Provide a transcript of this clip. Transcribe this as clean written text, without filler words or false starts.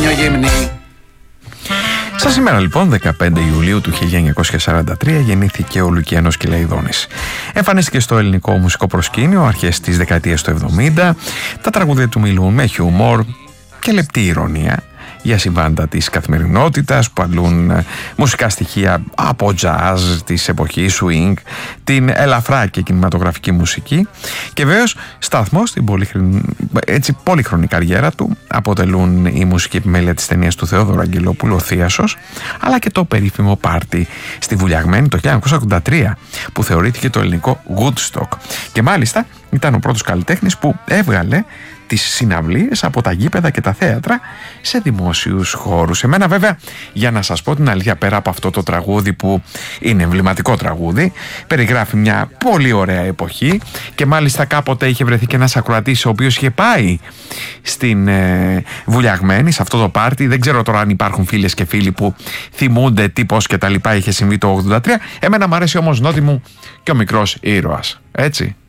μια γυμνή. Στα σήμερα λοιπόν, 15 Ιουλίου του 1943, γεννήθηκε ο Λουκιανός Κυλαϊδόνης. Εμφανίστηκε στο ελληνικό μουσικό προσκήνιο αρχές της δεκαετίας του 70. Τα τραγούδια του μιλούν με χιούμορ και λεπτή ηρωνία για συμβάντα της καθημερινότητας που αντλούν μουσικά στοιχεία από jazz της εποχής, swing, την ελαφρά και κινηματογραφική μουσική, και βέβαιως σταθμό στην πολύχρονη καριέρα του αποτελούν η μουσική επιμέλεια της ταινίας του Θεόδωρου Αγγελόπουλου, ο Θίασος, αλλά και το περίφημο πάρτι στη Βουλιαγμένη το 1983 που θεωρήθηκε το ελληνικό Woodstock, και μάλιστα ήταν ο πρώτος καλλιτέχνης που έβγαλε τις συναυλίες από τα γήπεδα και τα θέατρα σε δημόσιους χώρους. Εμένα βέβαια, για να σας πω την αλήθεια, πέρα από αυτό το τραγούδι που είναι εμβληματικό τραγούδι, περιγράφει μια πολύ ωραία εποχή, και μάλιστα κάποτε είχε βρεθεί και ένας ακροατής ο οποίος είχε πάει στην Βουλιαγμένη, σε αυτό το πάρτι. Δεν ξέρω τώρα αν υπάρχουν φίλες και φίλοι που θυμούνται τι, πώς και τα λοιπά είχε συμβεί το 83. Εμένα μου αρέσει όμως, Νότι μου, και ο μικρός ήρωας, έτσι.